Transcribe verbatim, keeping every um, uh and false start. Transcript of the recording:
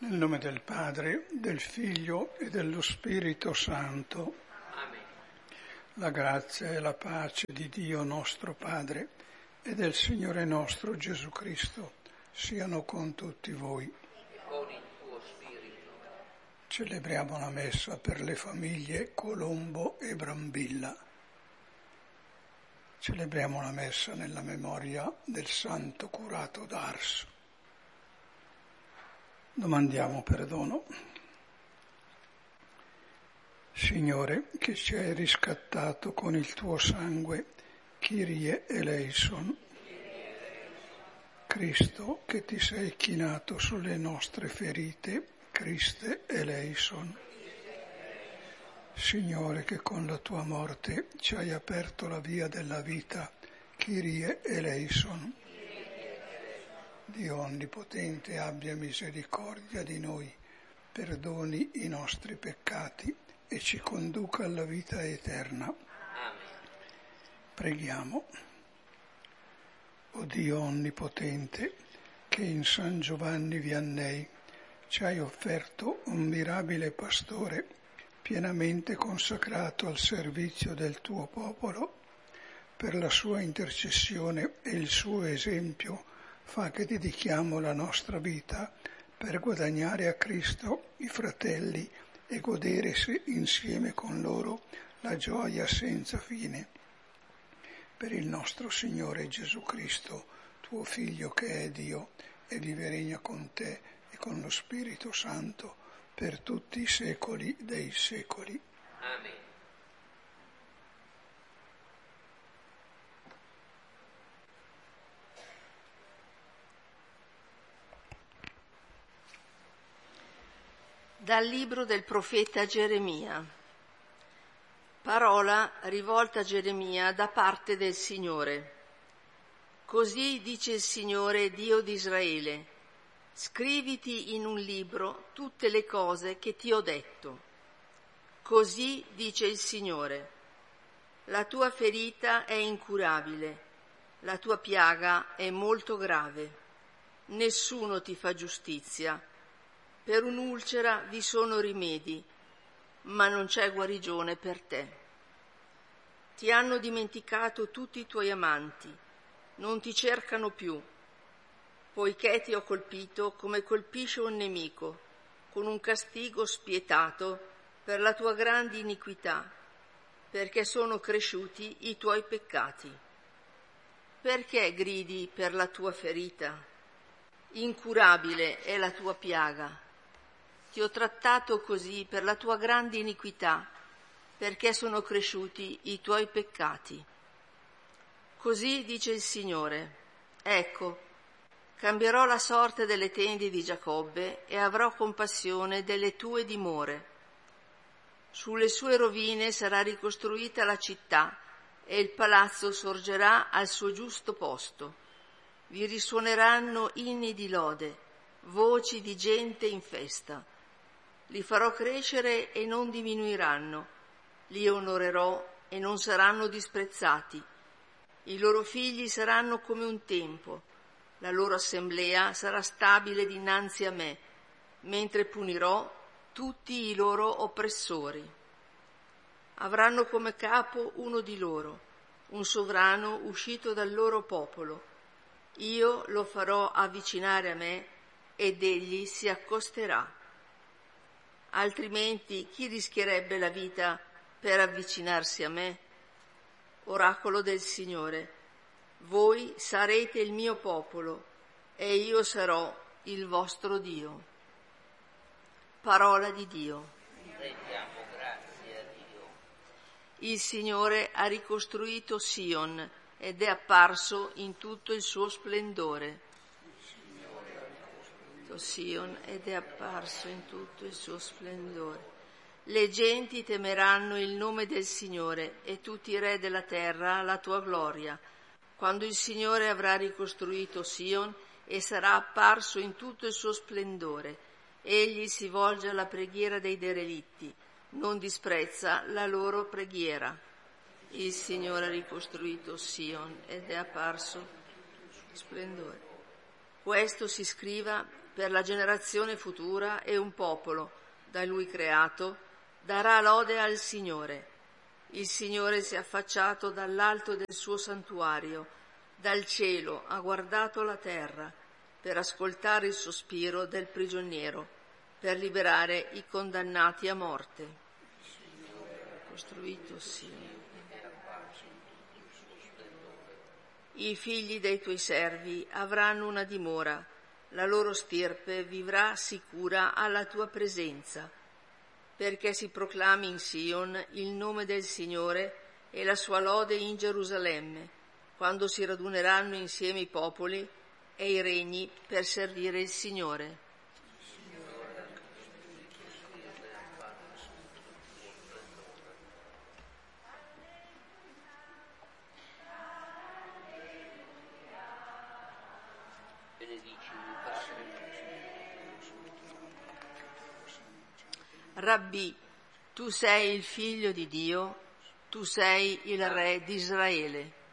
Nel nome del Padre, del Figlio e dello Spirito Santo. Amen. La grazia e la pace di Dio nostro Padre e del Signore nostro Gesù Cristo siano con tutti voi. E con il tuo spirito. Celebriamo la messa per le famiglie Colombo e Brambilla. Celebriamo la messa nella memoria del santo curato d'Ars. Domandiamo perdono. Signore, che ci hai riscattato con il tuo sangue, Kyrie eleison. Cristo, che ti sei chinato sulle nostre ferite, Christe eleison. Signore, che con la tua morte ci hai aperto la via della vita, Kyrie eleison. Dio Onnipotente abbia misericordia di noi, perdoni i nostri peccati e ci conduca alla vita eterna. Amen. Preghiamo. O Dio Onnipotente, che in San Giovanni Vianney ci hai offerto un mirabile pastore pienamente consacrato al servizio del tuo popolo, per la sua intercessione e il suo esempio fa che dedichiamo la nostra vita per guadagnare a Cristo i fratelli e godere insieme con loro la gioia senza fine. Per il nostro Signore Gesù Cristo, tuo Figlio che è Dio e vive e regna con te e con lo Spirito Santo per tutti i secoli dei secoli. Amen. Dal libro del profeta Geremia. Parola rivolta a Geremia da parte del Signore. Così dice il Signore, Dio di Israele: scriviti in un libro tutte le cose che ti ho detto. Così dice il Signore: la tua ferita è incurabile, la tua piaga è molto grave. Nessuno ti fa giustizia. Per un'ulcera vi sono rimedi, ma non c'è guarigione per te. Ti hanno dimenticato tutti i tuoi amanti, non ti cercano più, poiché ti ho colpito come colpisce un nemico, con un castigo spietato per la tua grande iniquità, perché sono cresciuti i tuoi peccati. Perché gridi per la tua ferita? Incurabile è la tua piaga. Ti ho trattato così per la tua grande iniquità, perché sono cresciuti i tuoi peccati. Così dice il Signore: ecco, cambierò la sorte delle tende di Giacobbe e avrò compassione delle tue dimore. Sulle sue rovine sarà ricostruita la città e il palazzo sorgerà al suo giusto posto. Vi risuoneranno inni di lode, voci di gente in festa. Li farò crescere e non diminuiranno, li onorerò e non saranno disprezzati. I loro figli saranno come un tempo, la loro assemblea sarà stabile dinanzi a me, mentre punirò tutti i loro oppressori. Avranno come capo uno di loro, un sovrano uscito dal loro popolo. Io lo farò avvicinare a me ed egli si accosterà. Altrimenti chi rischierebbe la vita per avvicinarsi a me? Oracolo del Signore: voi sarete il mio popolo e io sarò il vostro Dio. Parola di Dio. Rendiamo grazie a Dio. Il Signore ha ricostruito Sion ed è apparso in tutto il suo splendore. Sion ed è apparso in tutto il suo splendore. Le genti temeranno il nome del Signore e tutti i re della terra la tua gloria, quando il Signore avrà ricostruito Sion e sarà apparso in tutto il suo splendore. Egli si volge alla preghiera dei derelitti, non disprezza la loro preghiera. Il Signore ha ricostruito Sion ed è apparso in splendore. Questo si scriva per la generazione futura e un popolo, da Lui creato, darà lode al Signore. Il Signore si è affacciato dall'alto del suo santuario, dal cielo ha guardato la terra, per ascoltare il sospiro del prigioniero, per liberare i condannati a morte. Costruito sia. I figli dei tuoi servi avranno una dimora, la loro stirpe vivrà sicura alla tua presenza, perché si proclami in Sion il nome del Signore e la sua lode in Gerusalemme, quando si raduneranno insieme i popoli e i regni per servire il Signore. Rabbì, tu sei il Figlio di Dio, tu sei il Re di Israele.